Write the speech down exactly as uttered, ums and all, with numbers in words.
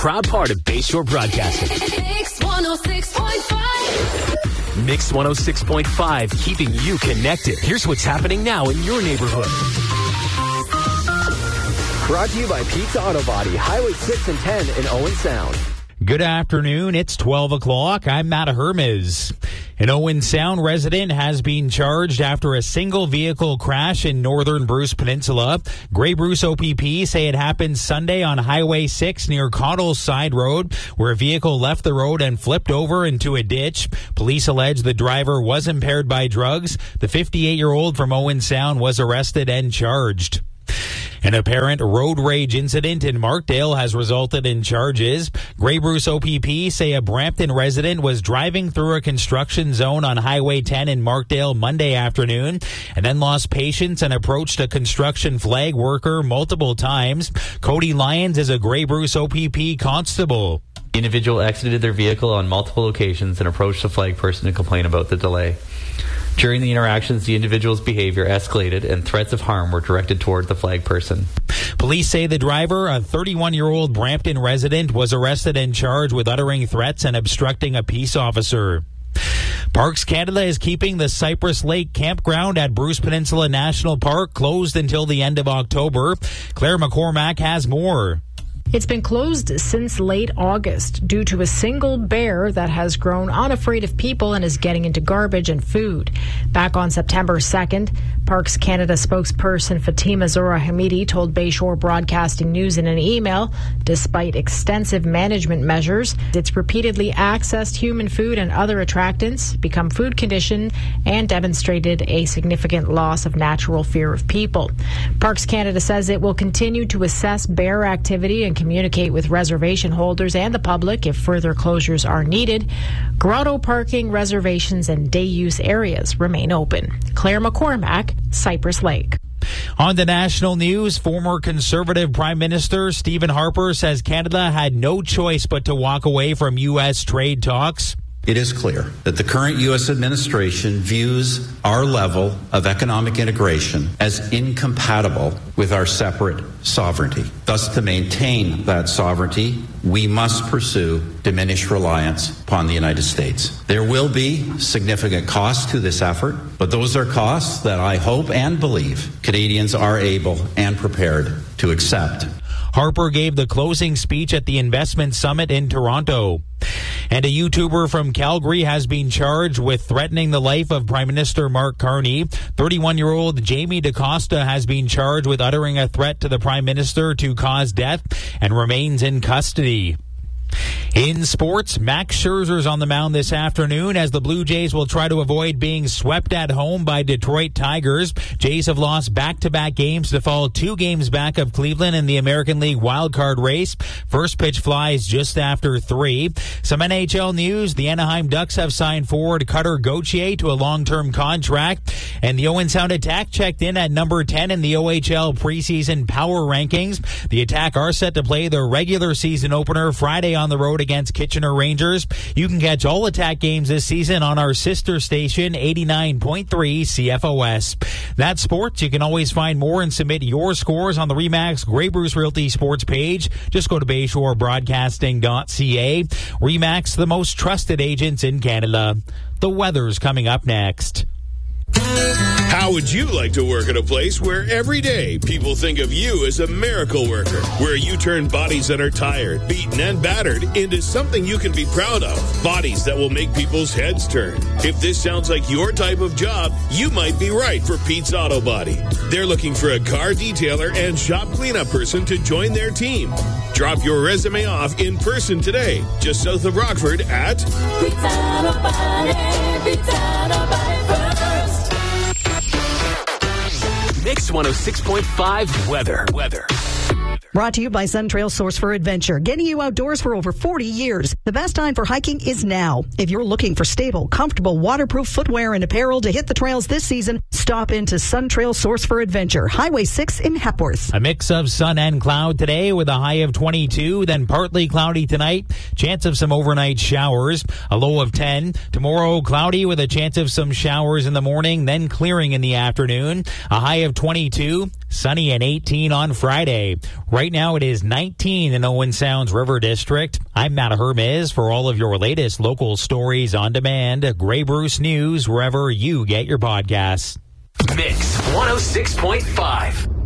proud part of Bayshore Broadcasting. Mix one oh six point five. Mix one oh six point five, keeping you connected. Here's what's happening now in your neighborhood. Brought to you by Pizza Auto Body, Highway six and ten in Owen Sound. Good afternoon. It's twelve o'clock. I'm Matt Hermes. An Owen Sound resident has been charged after a single vehicle crash in northern Bruce Peninsula. Grey Bruce O P P say it happened Sunday on Highway six near Cottles Side Road, where a vehicle left the road and flipped over into a ditch. Police allege the driver was impaired by drugs. The fifty-eight-year-old from Owen Sound was arrested and charged. An apparent road rage incident in Markdale has resulted in charges. Grey Bruce O P P say a Brampton resident was driving through a construction zone on Highway ten in Markdale Monday afternoon and then lost patience and approached a construction flag worker multiple times. Cody Lyons is a Grey Bruce O P P constable. The individual exited their vehicle on multiple occasions and approached the flag person to complain about the delay. During the interactions, the individual's behavior escalated and threats of harm were directed toward the flag person. Police say the driver, a thirty-one-year-old Brampton resident, was arrested and charged with uttering threats and obstructing a peace officer. Parks Canada is keeping the Cypress Lake campground at Bruce Peninsula National Park closed until the end of October. Claire McCormack has more. It's been closed since late August due to a single bear that has grown unafraid of people and is getting into garbage and food. Back on September second, Parks Canada spokesperson Fatima Zora Hamidi told Bayshore Broadcasting News in an email, despite extensive management measures, it's repeatedly accessed human food and other attractants, become food conditioned, and demonstrated a significant loss of natural fear of people. Parks Canada says it will continue to assess bear activity and communicate with reservation holders and the public if further closures are needed. Grotto parking, reservations, and day use areas remain open. Claire McCormack, Cypress Lake. On the national news, former Conservative Prime Minister Stephen Harper says Canada had no choice but to walk away from U S trade talks. It is clear that the current U S administration views our level of economic integration as incompatible with our separate sovereignty. Thus, to maintain that sovereignty, we must pursue diminished reliance upon the United States. There will be significant costs to this effort, but those are costs that I hope and believe Canadians are able and prepared to accept. Harper gave the closing speech at the Investment Summit in Toronto. And a YouTuber from Calgary has been charged with threatening the life of Prime Minister Mark Carney. thirty-one-year-old Jamie DaCosta has been charged with uttering a threat to the Prime Minister to cause death and remains in custody. In sports, Max Scherzer's on the mound this afternoon as the Blue Jays will try to avoid being swept at home by Detroit Tigers. Jays have lost back-to-back games to fall two games back of Cleveland in the American League wildcard race. First pitch flies just after three. Some N H L news. The Anaheim Ducks have signed forward Cutter Gauthier to a long-term contract. And the Owen Sound Attack checked in at number ten in the O H L preseason power rankings. The Attack are set to play their regular season opener Friday on the road against Kitchener Rangers. You can catch all Attack games this season on our sister station, eighty-nine point three C F O S. That's sports. You can always find more and submit your scores on the RE/MAX Grey Bruce Realty Sports page. Just go to bayshore broadcasting dot c a. RE/MAX, the most trusted agents in Canada. The weather's coming up next. How would you like to work at a place where every day people think of you as a miracle worker, where you turn bodies that are tired, beaten, and battered into something you can be proud of, bodies that will make people's heads turn? If this sounds like your type of job, you might be right for Pete's Auto Body. They're looking for a car detailer and shop cleanup person to join their team. Drop your resume off in person today, just south of Rockford at Pete's Auto Body, Pete's Auto Body first. Mix one oh six point five weather. Weather. Brought to you by Suntrail Source for Adventure, getting you outdoors for over forty years. The best time for hiking is now. If you're looking for stable, comfortable, waterproof footwear and apparel to hit the trails this season, stop into Suntrail Source for Adventure, Highway six in Hepworth. A mix of sun and cloud today with a high of twenty-two, then partly cloudy tonight. Chance of some overnight showers, a low of ten. Tomorrow, cloudy with a chance of some showers in the morning, then clearing in the afternoon. A high of twenty-two. Sunny and eighteen on Friday. Right now it is nineteen in Owen Sound's River District. I'm Matt Hermes for all of your latest local stories on demand. Grey Bruce News, wherever you get your podcasts. Mix one oh six point five.